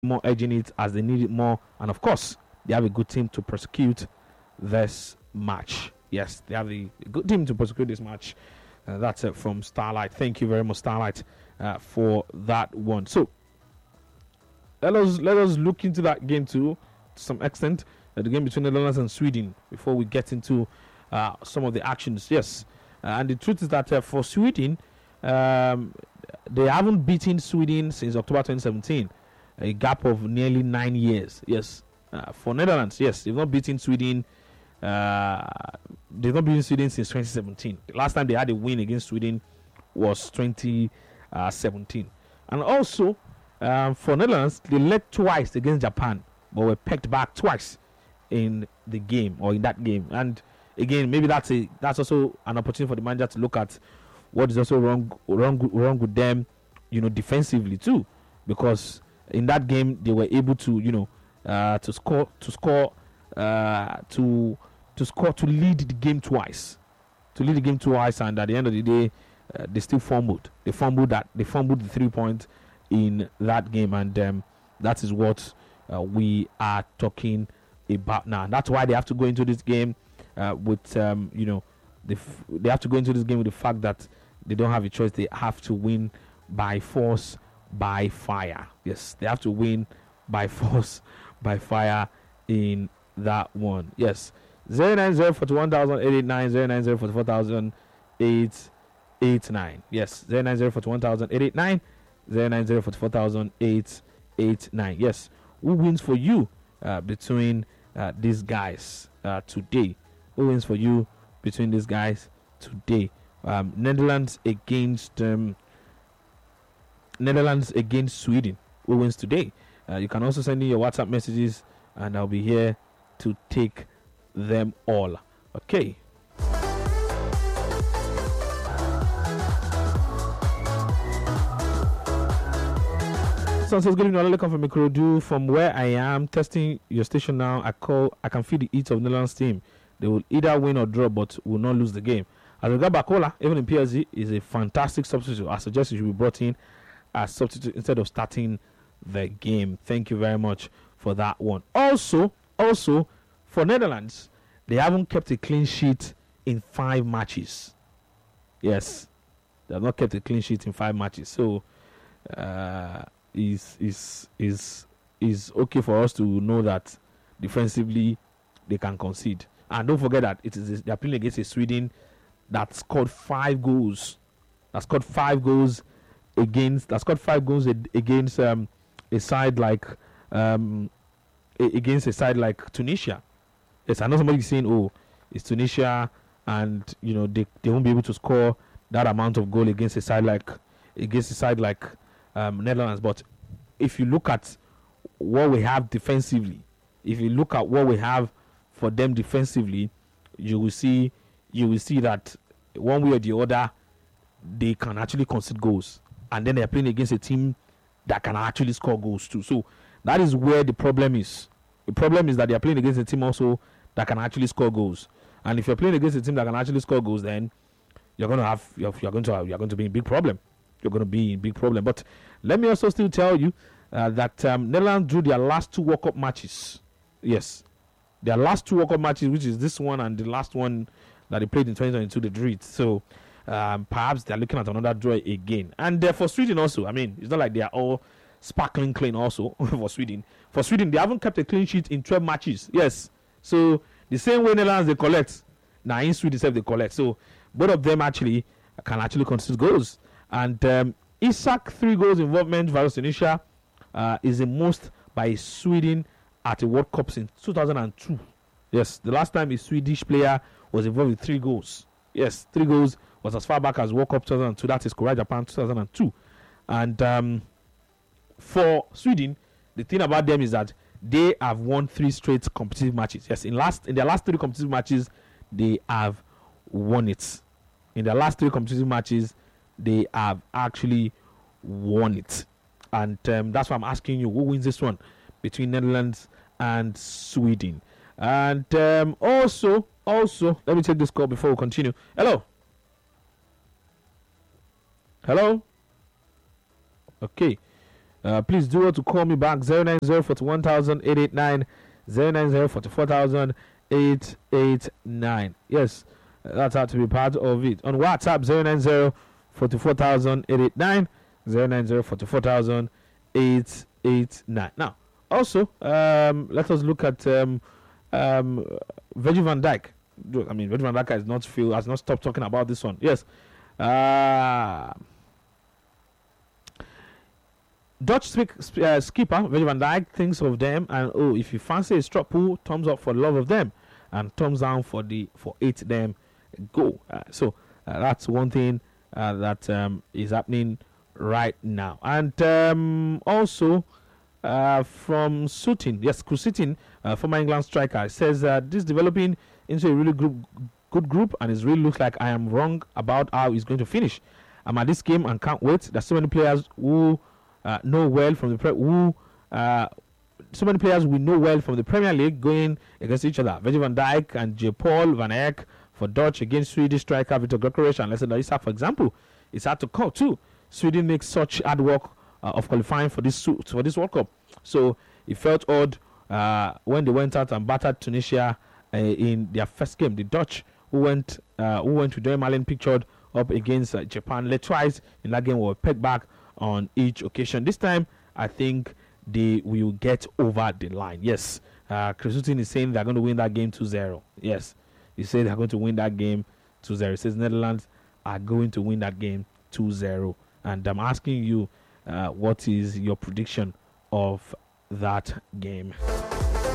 more urging it, as they need it more. And of course, they have a good team to prosecute this match. Yes, they have a good team to prosecute this match. That's it from Starlight. Thank you very much, Starlight, for that one. So let us look into that game too, to some extent, the game between the Netherlands and Sweden, before we get into some of the actions. Yes, and the truth is that for Sweden, they haven't beaten Sweden since October 2017, a gap of nearly 9 years. Yes, for Netherlands, yes, they've not beaten Sweden. They've not beaten Sweden since 2017. The last time they had a win against Sweden was 2017. And also, for Netherlands, they led twice against Japan, but were pegged back twice in the game, or in that game. And again, maybe that's also an opportunity for the manager to look at what is also wrong with them, defensively too, because in that game they were able to lead the game twice, and at the end of the day, they still fumbled. They fumbled the 3 point in that game, and that is what we are talking about now. That's why they have to go into this game with they have to go into this game with the fact that they don't have a choice. They have to win by force, by fire. Yes, they have to win by force, by fire in that one. Yes, 090 41889, 090 44889. Yes, 090 41889, 090 44889. Yes, who wins for you between these guys today? Who wins for you between these guys today? Netherlands against Sweden. Who wins today? You can also send in your WhatsApp messages, and I'll be here to take them all. Okay. Someone says, good evening, Olalekan from Ikorodu. From where I am, testing your station now. I can feel the heat of Netherlands team. They will either win or draw, but will not lose the game. As regard Bakola, even in PSG, is a fantastic substitute. I suggest he should be brought in as substitute instead of starting the game. Thank you very much for that one. Also, for Netherlands, they haven't kept a clean sheet in 5 matches. Yes, they have not kept a clean sheet in 5 matches. So, is okay for us to know that defensively they can concede. And don't forget that they're playing against a Sweden that scored 5 goals. Against a side like Tunisia. Yes, I know somebody saying, "Oh, it's Tunisia, and they won't be able to score that amount of goal against a side like Netherlands." But if you look at what we have defensively, if you look at what we have for them defensively, you will see that one way or the other, they can actually concede goals, and then they are playing against a team that can actually score goals too. So that is where the problem is. The problem is that they are playing against a team also that can actually score goals, and if you're playing against a team that can actually score goals, then you're going to be in big problem. You're going to be in big problem. But let me also still tell you that Netherlands drew their last 2 World Cup matches. Yes, their last 2 World Cup matches, which is this one and the last one that they played in 2022, they drew it. So perhaps they're looking at another draw again. And for Sweden also, I mean, it's not like they are all sparkling clean also for Sweden. For Sweden, they haven't kept a clean sheet in 12 matches. Yes. So the same way Netherlands they collect, now in Sweden they collect. So both of them actually can concede goals. And Isak 3 goals involvement versus Tunisia is the most by Sweden at a World Cup since 2002. Yes, the last time a Swedish player was involved with 3 goals. Yes, 3 goals was as far back as World Cup 2002. That is Korea, Japan 2002. And for Sweden, the thing about them is that they have won 3 straight competitive matches. Yes, in their last 3 competitive matches, they have won it. In their last 3 competitive matches, they have actually won it. And that's why I'm asking you, who wins this one between Netherlands and Sweden? And also, let me take this call before we continue. Hello. Okay. Please do want to call me back 090 41889 090 44889. Yes, that's how to be part of it. On WhatsApp 090 44889 090 44889. Now, also, let us look at Virgil van Dijk. I mean, Virgil van Dijk has not stopped talking about this one. Yes. Dutch skipper Virgil van Dijk thinks of them, and if you fancy a straw pool, thumbs up for the love of them, and thumbs down for 8 them go. So that's one thing that is happening right now. And also from Sutton, yes, Sutton, former England striker, says this is developing into a really good group, and it really looks like I am wrong about how he's going to finish. I'm at this game and can't wait. There's so many players who know well from the so many players we know well from the Premier League going against each other. Virgil van Dijk and J. Paul Van Eyck for Dutch against Swedish striker Victor Gyökeres and Leicester Issa, for example. It's hard to call too. Sweden makes such hard work of qualifying for this World Cup. So it felt odd when they went out and battered Tunisia in their first game. The Dutch who went with Dwayne Malen pictured up against Japan led twice in that game were pegged back on each occasion. This time, I think they will get over the line. Yes, Chris Sutton is saying they're going to win that game 2-0. Yes, he said they're going to win that game 2-0. He says Netherlands are going to win that game 2-0. And I'm asking you, what is your prediction of that game?